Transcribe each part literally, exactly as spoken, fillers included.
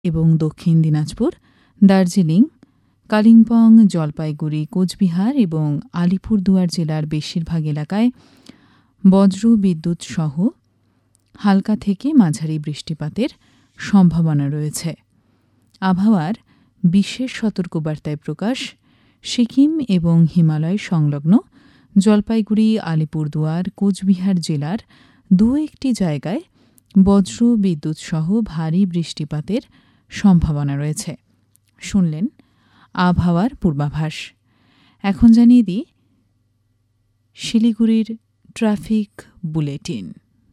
এবং দক্ষিণ দিনাজপুর, দার্জিলিং, কালিম্পং, জলপাইগুড়ি, কোচবিহার এবং আলিপুরদুয়ার জেলার বেশিরভাগ এলাকায় বজ্র বিদ্যুৎ সহ হালকা থেকে মাঝারি বৃষ্টিপাতের সম্ভাবনা রয়েছে। আবহাওয়ার বিশেষ সতর্কবার্তায় প্রকাশ, সিকিম এবং হিমালয় সংলগ্ন জলপাইগুড়ি, আলিপুরদুয়ার, কোচবিহার জেলার দু একটি জায়গায় বজ্র বিদ্যুৎ সহ ভারী বৃষ্টিপাতের সম্ভাবনা রয়েছে। শুনলেন আবহাওয়ার পূর্বাভাস। এখন জানিয়ে দিই শিলিগুড়ির ট্রাফিক বুলেটিন।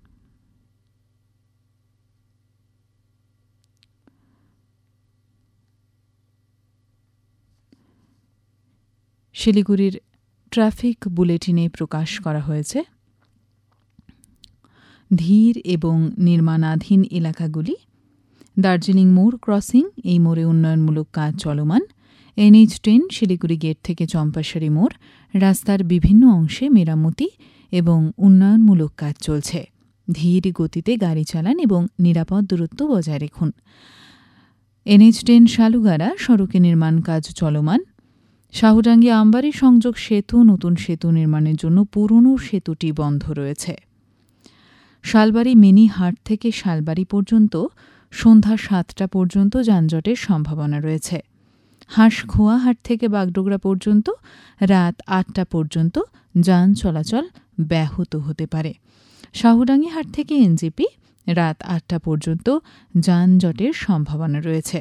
শিলিগুড়ির ট্রাফিক বুলেটিনে প্রকাশ করা হয়েছে, ধীর এবং নির্মাণাধীন এলাকাগুলি: দার্জিলিং মোড় ক্রসিং, এই মোড়ে উন্নয়নমূলক কাজ চলমান। এনএইচ টেন শিলিগুড়ি গেট থেকে চম্পাশারি মোড়, রাস্তার বিভিন্ন অংশে মেরামতি এবং উন্নয়নমূলক কাজ চলছে। ধীর গতিতে গাড়ি চালান এবং নিরাপদ দূরত্ব বজায় রাখুন। এনএইচ টেন শালুগাড়া সড়কে নির্মাণ কাজ চলমান। শাহুডাঙ্গি আমবাড়ি সংযোগ সেতু, নতুন সেতু নির্মাণের জন্য পুরনো সেতুটি বন্ধ রয়েছে। শালবাড়ি মিনি হাট থেকে শালবাড়ি পর্যন্ত সন্ধ্যা সাতটা পর্যন্ত যানজটের সম্ভাবনা রয়েছে। হাঁসখোয়া হাট থেকে বাগডোগরা পর্যন্ত রাত আটটা পর্যন্ত যান চলাচল ব্যাহত হতে পারে। শাহুডাঙ্গি হাট থেকে এনজেপি রাত আটটা পর্যন্ত যানজটের সম্ভাবনা রয়েছে।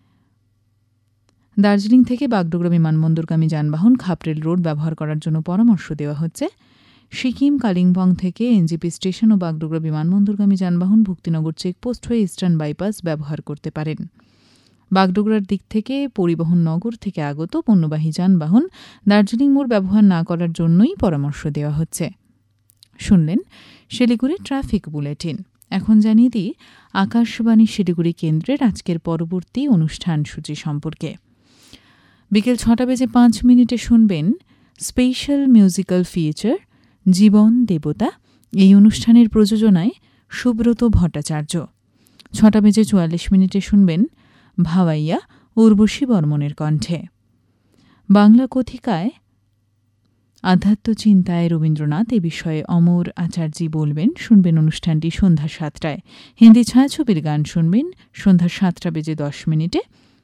দার্জিলিং থেকে বাগডোগরা বিমানবন্দরগামী যানবাহন খাপরেল রোড ব্যবহার করার জন্য পরামর্শ দেওয়া হচ্ছে। সিকিম কালিম্পং থেকে এনজেপি স্টেশন ও বাগডোগরা বিমানবন্দরগামী যানবাহন ভুক্তিনগর চেকপোস্ট হয়ে ইস্টার্ন বাইপাস ব্যবহার করতে পারেন। বাগডোগরার দিক থেকে পরিবহন নগর থেকে আগত পণ্যবাহী যানবাহন দার্জিলিং মোড় ব্যবহার না করার জন্যই পরামর্শ দেওয়া হচ্ছে। শুনলেন শিলিগুড়ি ট্রাফিক বুলেটিন। এখন জানিয়ে দিই আকাশবাণী শিলিগুড়ি কেন্দ্রের আজকের পরবর্তী অনুষ্ঠান সূচি সম্পর্কে। বিকেল ছটা বেজে পাঁচ মিনিটে শুনবেন স্পেশাল মিউজিক্যাল ফিচার জীবন দেবতা। এই অনুষ্ঠানের প্রযোজনায় সুব্রত ভট্টাচার্য। ছটা বেজে চুয়াল্লিশ মিনিটে শুনবেন ভাওয়াইয়া উর্বশী বর্মনের কণ্ঠে। বাংলা কথিকায় আধ্যাত্ম চিন্তায় রবীন্দ্রনাথ এ বিষয়ে অমর আচার্যি বলবেন। শুনবেন অনুষ্ঠানটি সন্ধ্যা সাতটায়। হিন্দি ছায়াছবির গান শুনবেন সন্ধ্যা সাতটা বেজে দশ মিনিটে।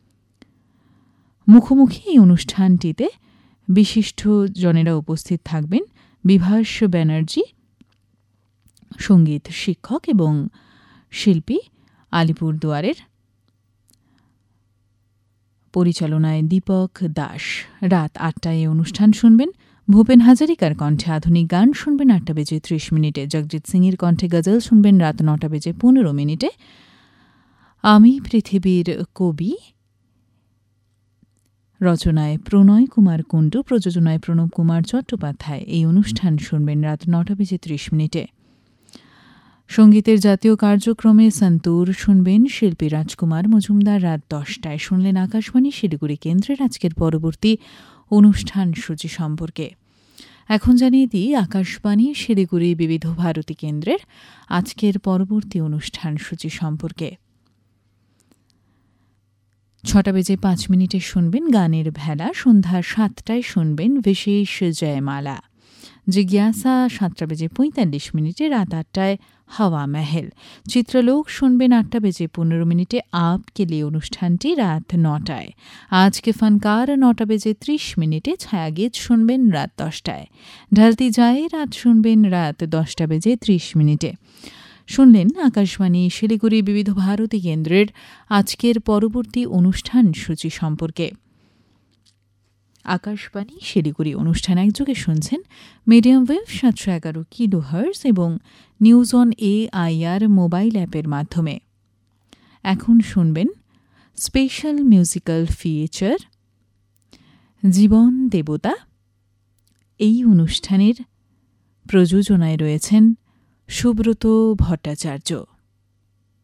মুখোমুখি এই অনুষ্ঠানটিতে বিশিষ্ট জনেরা উপস্থিত থাকবেন। বিভাস ব্যানার্জি সঙ্গীত শিক্ষক এবং শিল্পী, আলিপুরদুয়ারের। পরিচালনায় দীপক দাস। রাত আটটায় এই অনুষ্ঠান শুনবেন ভূপেন হাজারিকার কণ্ঠে আধুনিক গান শুনবেন আটটা বেজে ত্রিশ মিনিটে। জগজিৎ সিংয়ের কণ্ঠে গজল শুনবেন রাত নটা বেজে পনেরো মিনিটে। আমি পৃথিবীর কবি, রচনায় প্রণয় কুমার কুণ্ডু, প্রযোজনায় প্রণব কুমার চট্টোপাধ্যায়, এই অনুষ্ঠান শুনবেন রাত নটা বেজে ত্রিশ মিনিটে। সঙ্গীতের জাতীয় কার্যক্রমে সন্তুর শুনবেন শিল্পী রাজকুমার মজুমদার রাত দশটায়। শুনলেন আকাশবাণী শিলিগুড়ি কেন্দ্রের আজকের পরবর্তী অনুষ্ঠান সূচি সম্পর্কে। এখন জানিয়ে দিই আকাশবাণী শিলিগুড়ি বিবিধ ভারতী কেন্দ্রের আজকের পরবর্তী অনুষ্ঠান সূচি সম্পর্কে। ছটা বেজে পাঁচ মিনিটে শুনবেন গানের ভেলা। সন্ধ্যা সাতটায় শুনবেন বিশেষ জয়মালা। জিজ্ঞাসা সাতটা বেজে পঁয়তাল্লিশ মিনিটে। রাত আটটায় হাওয়া মেহেল। চিত্রলোক শুনবেন আটটা বেজে পনেরো মিনিটে। আপ কেলে অনুষ্ঠানটি রাত নটায়। আজকে ফানকার নটা বেজে ত্রিশ মিনিটে। ছায়াগীত শুনবেন রাত দশটায়। ঢালতি যায় রাত শুনবেন রাত দশটা বেজে ত্রিশ মিনিটে। শুনলেন আকাশবাণী শিলিগুড়ি বিবিধ ভারতী কেন্দ্রের আজকের পরবর্তী অনুষ্ঠান সূচি সম্পর্কে। আকাশবাণী শিলিগুড়ি অনুষ্ঠান একযোগে শুনছেন মিডিয়াম ওয়েভ সাতশো এগারো কিলো হার্জ এবং news on A I R mobile অ্যাপের মাধ্যমে। এখন শুনবেন স্পেশাল মিউজিক্যাল ফিচার জীবন দেবতা। এই অনুষ্ঠানের প্রযোজনায় রয়েছেন সুব্রত ভট্টাচার্য।